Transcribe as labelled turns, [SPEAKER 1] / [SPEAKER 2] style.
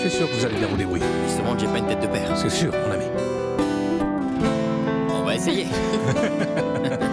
[SPEAKER 1] suis sûr que vous allez bien vous débrouiller.
[SPEAKER 2] Il se demande j'ai pas une tête de père.
[SPEAKER 1] C'est sûr, mon ami.
[SPEAKER 2] On va essayer.